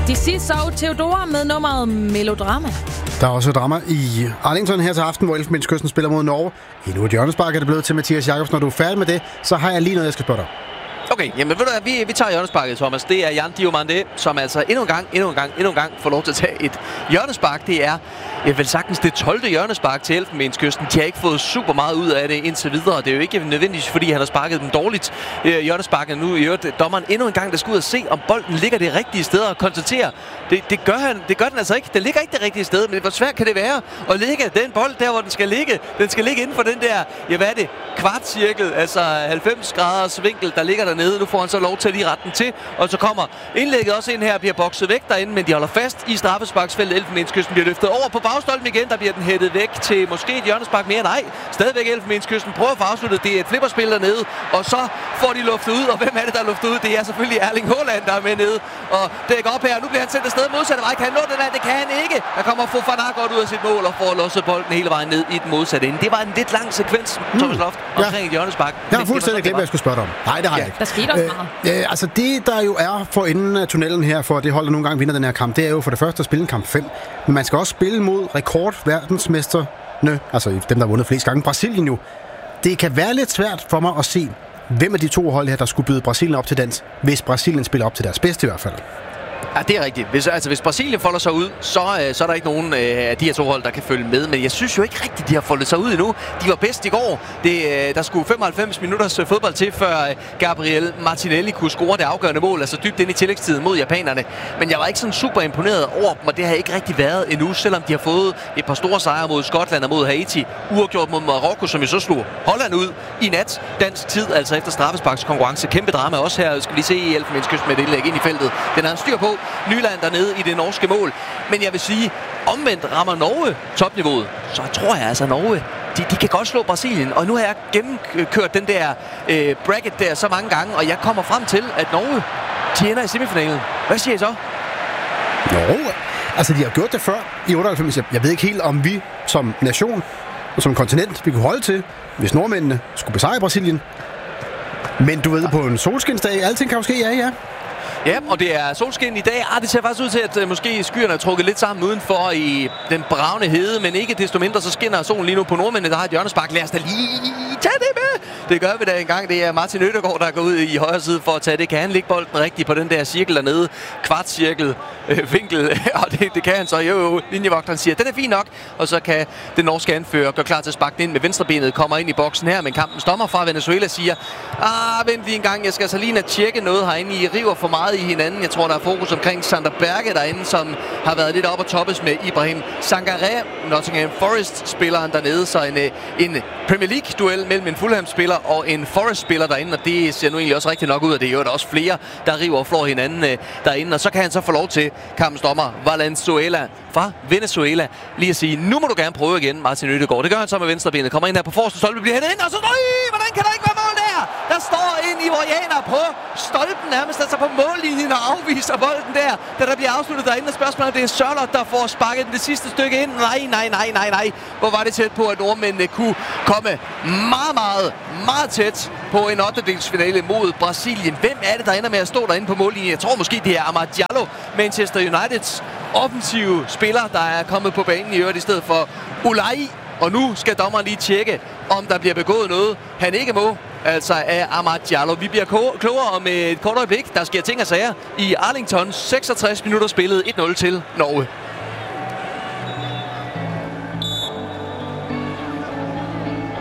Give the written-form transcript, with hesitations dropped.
De sidste så Theodora med nummeret Melodrama. Der er også drama i Arlington her til aften, hvor Elfenbenskysten spiller mod Norge. Endnu et hjørnespark er det blevet til Mathias Jacobsen. Når du er færdig med det, så har jeg lige noget, jeg skal spørge dig. Okay, jamen ved du hvad, vi tager hjørnesparket, Thomas. Det er Jan Diomande, som altså endnu en gang får lov til at tage et hjørnespark. Det er vel sagtens det 12. hjørnespark til Elfenbenskysten. De har ikke fået super meget ud af det indtil videre. Det er jo ikke nødvendigvis, fordi han har sparket dem dårligt. Hjørnesparket nu i øvrigt. Dommeren endnu en gang, der skal ud og se, om bolden ligger det rigtige sted og konstatere. Det gør den altså ikke. Den ligger ikke det rigtige sted, men hvor svært kan det være at lægge den bold der, hvor den skal ligge? Den skal ligge inden for den der, hvad er det, kvartcirkel, altså 90 graders vinkel, der ligger dernede. Nu får han så lov til at lige rette den til, og så kommer indlægget også ind her og bliver bokset væk derinde, men de holder fast i straffesparksfeltet. Elfenbenskysten bliver løftet over på bagstolpen igen, der bliver den hættet væk til måske et hjørnespark mere. Nej, stadigvæk Elfenbenskysten prøver at få afsluttet. Det er et flipperspil dernede, og så får de luftet ud, og hvem er det, der er luftet ud? Det er selvfølgelig Erling Haaland, der er med nede og dækker op her. Nu bliver han sendt afsted modsatte vej. Kan han nå den her? Det kan han ikke. Der kommer Fofana godt ud af sit mål og får losset bolden hele vejen ned i den modsatte ende. Det var en lidt lang sekvens, Thomas Loft, omkring et hjørnespark. Jeg har fuldstændig glemt, hvad jeg skulle spørge dig om. Nej, det har jeg ikke. Der skete også meget. Altså det, der jo er for enden af tunnelen her, for det hold, der nogle gange vinder den her kamp, det er jo for det første at spille en kamp 5. Men man skal også spille mod rekordverdensmesterne, altså dem, der har vundet flest gange, Brasilien jo. Det kan være lidt svært for mig at se, hvem af de to hold her, der skulle byde Brasilien op til dans, hvis Brasilien spiller op til deres bedste i hvert fald. Ja, det er rigtigt. Hvis Brasilien folder sig ud, så er der ikke nogen af de her to hold, der kan følge med. Men jeg synes jo ikke rigtigt, de har foldet sig ud endnu. De var bedst i går. Der skulle 95 minutters fodbold til, før Gabriel Martinelli kunne score det afgørende mål, altså dybt ind i tillægstiden mod japanerne. Men jeg var ikke sådan super imponeret over dem, og det har ikke rigtig været endnu, selvom de har fået et par store sejre mod Skotland og mod Haiti. Uafgjort mod Marokko, som jo så slog Holland ud i nat. Dansk tid, altså efter straffesparkskonkurrence. Kæmpe drama også her. Skal vi se i Elfenbenskysten med et indlæg ind i feltet. Den har en styr på. Nyland dernede i det norske mål. Men jeg vil sige, omvendt rammer Norge topniveauet, så tror jeg altså, Norge de kan godt slå Brasilien. Og nu har jeg gennemkørt den der bracket der så mange gange, og jeg kommer frem til, at Norge de ender i semifinalen. Hvad siger I så? Norge? Altså, de har gjort det før i 98. Jeg ved ikke helt, om vi som nation og som kontinent, vi kunne holde til, hvis nordmændene skulle besejre Brasilien. Men du ved, på en solskinsdag, alting kan jo ske, ja. Ja, og det er solskin i dag. Det ser faktisk ud til, at måske skyerne er trukket lidt sammen udenfor i den bravne hede, men ikke desto mindre, så skinner solen lige nu på nordmændene, der har et hjørnespark. Lad os da lige tage det med. Det gør vi da engang. Det er Martin Ødegaard, der går ud i højre side for at tage det. Kan han lægge bolden rigtigt på den der cirkel dernede? Kvartcirkel, vinkel, og det kan han så. Jo, linjevogteren siger, den er fin nok. Og så kan den norske anfører gå klar til at sparke den ind med venstrebenet, kommer ind i boksen her, men kampens dommer fra Venezuela siger, vent lige en gang, jeg skal så lige tjekke noget herinde. I river for meget i hinanden. Jeg tror, der er fokus omkring Sander Berge derinde, som har været lidt op og toppes med Ibrahim Sangaré, Nottingham Forest-spilleren dernede. Så en Premier League-duel mellem en Fulham-spiller og en Forest-spiller derinde, og det ser nu egentlig også rigtig nok ud, og det er jo også flere, der river og flår hinanden derinde. Og så kan han så få lov til, kampens dommer Valenzuela fra Venezuela, lige at sige, nu må du gerne prøve igen, Martin Ødegaard. Det gør han så med venstrebenet. Kommer ind her på forreste stolpe, bliver hentet ind, og så hvordan kan der ikke være mål der? Der står en ivorianer på stolpen nærmest, altså på mållinjen og afviser bolden der, da der bliver afsluttet derinde. Og spørgsmålet, det er Sørloth, der får sparket det sidste stykke ind. Nej. Hvor var det tæt på, at nordmændene kunne komme meget tæt på en 8-delsfinale mod Brasilien. Hvem er det, der ender med at stå derinde på mållinjen? Jeg tror måske, det er Amad Diallo, Manchester Uniteds offensive spiller, der er kommet på banen i øvrigt i stedet for Ulai. Og nu skal dommeren lige tjekke, om der bliver begået noget, han ikke må, altså af Amad Diallo. Vi bliver klogere om et kort øjeblik. Der sker ting og sager i Arlington. 66 minutter spillet, 1-0 til Norge.